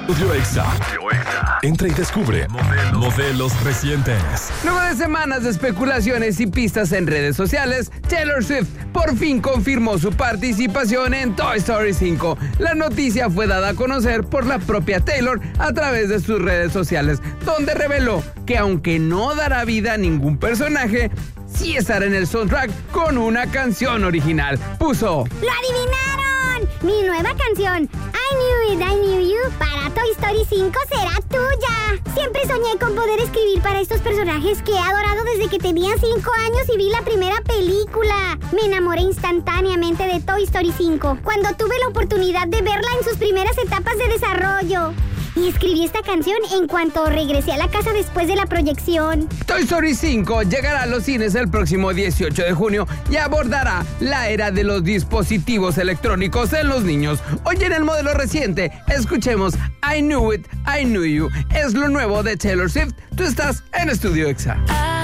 Estudio Exa. Entra y descubre modelos recientes. Luego de semanas de especulaciones y pistas en redes sociales, Taylor Swift por fin confirmó su participación en Toy Story 5. La noticia fue dada a conocer por la propia Taylor a través de sus redes sociales, donde reveló que aunque no dará vida a ningún personaje, sí estará en el soundtrack con una canción original. Puso: ¡Lo adivinaron! Mi nueva canción, I Knew You, para Toy Story 5 será tuya. Siempre soñé con poder escribir para estos personajes que he adorado desde que tenía 5 años y vi la primera película. Me enamoré instantáneamente de Toy Story 5 cuando tuve la oportunidad de verla en sus primeras etapas de desarrollo. Y escribí esta canción en cuanto regresé a la casa después de la proyección. Toy Story 5 llegará a los cines el próximo 18 de junio y abordará la era de los dispositivos electrónicos en los niños. Hoy en el modelo reciente, escuchemos I Knew It, I Knew You. Es lo nuevo de Taylor Swift. Tú estás en Estudio Exa.